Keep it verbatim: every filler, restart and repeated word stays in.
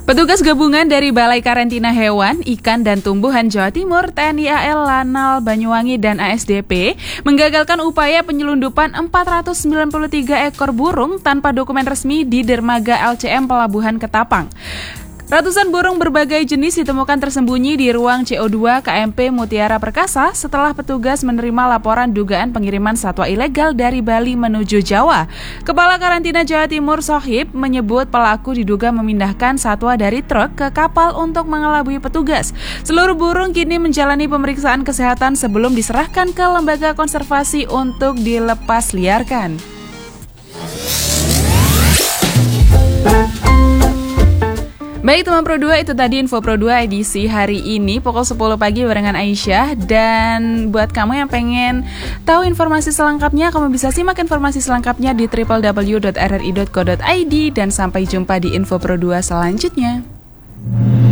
Petugas gabungan dari Balai Karantina Hewan, Ikan, dan Tumbuhan Jawa Timur, T N I A L, Lanal, Banyuwangi, dan A S D P menggagalkan upaya penyelundupan empat ratus sembilan puluh tiga ekor burung tanpa dokumen resmi di dermaga L C M Pelabuhan Ketapang. Ratusan burung berbagai jenis ditemukan tersembunyi di ruang C O dua K M P Mutiara Perkasa setelah petugas menerima laporan dugaan pengiriman satwa ilegal dari Bali menuju Jawa. Kepala Karantina Jawa Timur Sohib menyebut pelaku diduga memindahkan satwa dari truk ke kapal untuk mengelabui petugas. Seluruh burung kini menjalani pemeriksaan kesehatan sebelum diserahkan ke lembaga konservasi untuk dilepas liarkan. Baik teman Pro dua, itu tadi info Pro dua edisi hari ini pukul sepuluh pagi barengan Aisyah. Dan buat kamu yang pengen tahu informasi selengkapnya, kamu bisa simak informasi selengkapnya di w w w dot r r i dot co dot i d. Dan sampai jumpa di info Pro dua selanjutnya.